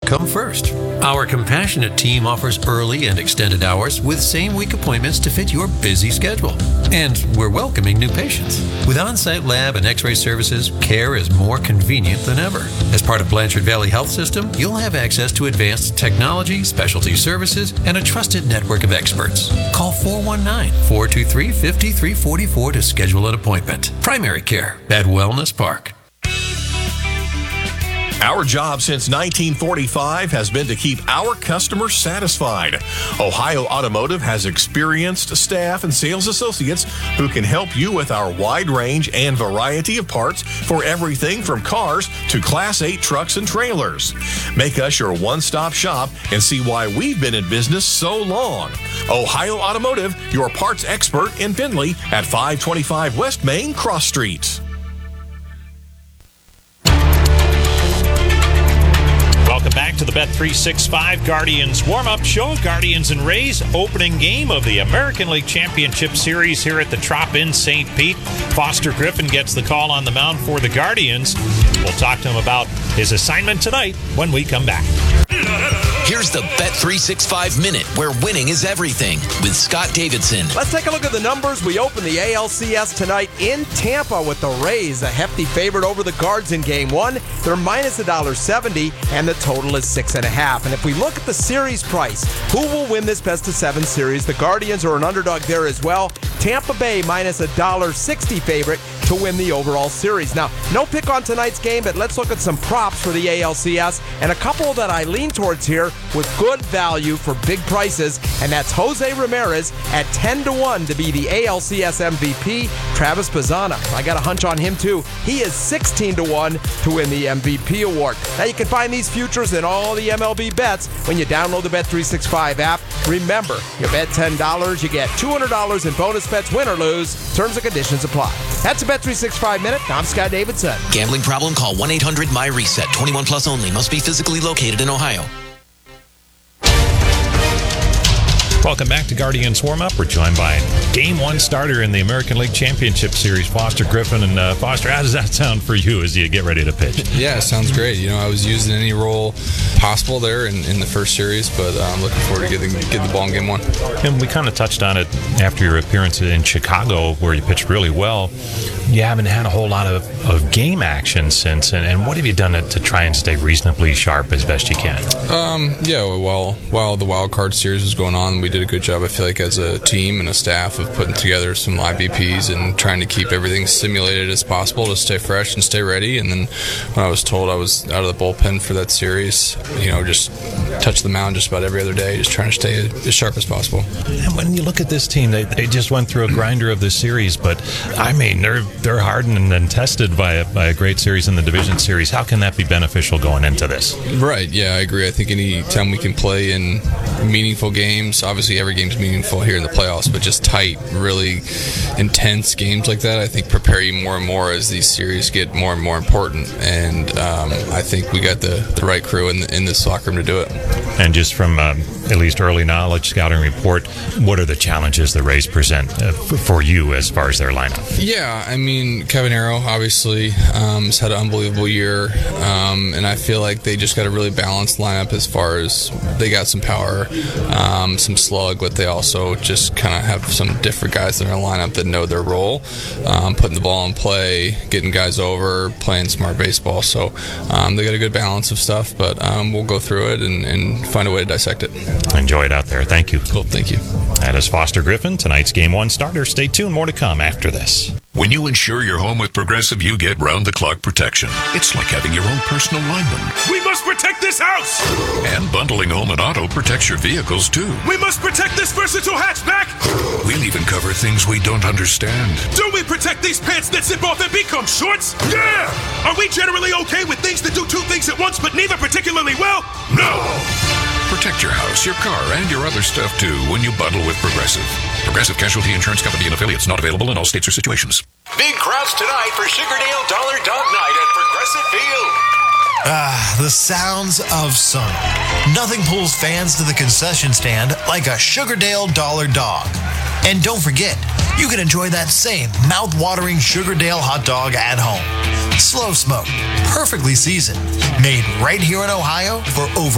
come first. Our compassionate team offers early and extended hours with same-week appointments to fit your busy schedule. And we're welcoming new patients. With on-site lab and x-ray services, care is more convenient than ever. As part of Blanchard Valley Health System, you'll have access to advanced technology, specialty services, and a trusted network of experts. Call 419-423-5344 to schedule an appointment. Primary care at Wellness Park. Our job since 1945 has been to keep our customers satisfied. Ohio Automotive has experienced staff and sales associates who can help you with our wide range and variety of parts for everything from cars to Class 8 trucks and trailers. Make us your one-stop shop and see why we've been in business so long. Ohio Automotive, your parts expert in Findlay at 525 West Main Cross Street. Welcome back to the Bet365 Guardians warm-up show. Guardians and Rays opening game of the American League Championship Series here at the Trop in St. Pete. Foster Griffin gets the call on the mound for the Guardians. We'll talk to him about his assignment tonight when we come back. Here's the Bet365 Minute, where winning is everything, with Scott Davidson. Let's take a look at the numbers. We open the ALCS tonight in Tampa with the Rays, a hefty favorite over the Guards in Game 1. They're minus $1.70, and the total is 6.5. And if we look at the series price, who will win this best-of-7 series? The Guardians are an underdog there as well. Tampa Bay minus $1.60 favorite to win the overall series. Now, no pick on tonight's game, but let's look at some props for the ALCS, and a couple that I lean towards here with good value for big prices, and that's Jose Ramirez at 10-1 to be the ALCS MVP. Travis Bazzana, I got a hunch on him too. He is 16-1 to win the MVP award. Now you can find these futures and all the MLB bets when you download the Bet365 app. Remember, you bet $10, you get $200 in bonus bets, win or lose. Terms and conditions apply. That's a Bet365 Minute. I'm Scott Davidson. Gambling problem? Call 1-800-MY-RESET. 21 plus only. Must be physically located in Ohio. Welcome back to Guardians Warm-Up. We're joined by Game 1 starter in the American League Championship Series, Foster Griffin. And Foster, how does that sound for you as you get ready to pitch? Yeah, it sounds great. You know, I was used in any role possible there in the first series, but I'm looking forward to getting the ball in Game 1. And we kind of touched on it after your appearance in Chicago, where you pitched really well. You haven't had a whole lot of game action since, and what have you done to try and stay reasonably sharp as best you can? While the wild card series was going on, we did a good job, I feel like, as a team and a staff of putting together some live BPs and trying to keep everything simulated as possible to stay fresh and stay ready. And then when I was told I was out of the bullpen for that series, you know, just touch the mound just about every other day, just trying to stay as sharp as possible. And when you look at this team, they just went through a grinder of this series, but I mean, they're hardened and tested by a great series in the division series. How can that be beneficial going into this? Right, yeah, I agree. I think any time we can play in meaningful games, obviously every game's meaningful here in the playoffs, but just tight, really intense games like that, I think prepare you more and more as these series get more and more important. And I think we got the right crew in this locker room to do it. And just from at least early knowledge, scouting report, what are the challenges the Rays present for you as far as their lineup? Yeah, I mean, Kevin Arrow obviously has had an unbelievable year, and I feel like they just got a really balanced lineup as far as they got some power, some slug, but they also just kind of have some different guys in their lineup that know their role, putting the ball in play, getting guys over, playing smart baseball. So they got a good balance of stuff, but we'll go through it and find a way to dissect it. Enjoy it out there. Thank you. Cool. Thank you. That is Foster Griffin, tonight's Game 1 starter. Stay tuned. More to come after this. When you insure your home with Progressive, you get round-the-clock protection. It's like having your own personal lineman. We must protect this house! And bundling home and auto protects your vehicles, too. We must protect this versatile hatchback! We'll even cover things we don't understand. Do we protect these pants that zip off and become shorts? Yeah! Are we generally okay with things that do two things at once, but neither particularly well? No! Protect your house, your car, and your other stuff, too, when you bundle with Progressive. Progressive Casualty Insurance Company and affiliates, not available in all states or situations. Big crowds tonight for Sugardale Dollar Dog Night at Progressive Field. The sounds of summer. Nothing pulls fans to the concession stand like a Sugardale Dollar Dog. And don't forget, you can enjoy that same mouth-watering Sugardale hot dog at home. Slow smoked, perfectly seasoned, made right here in Ohio for over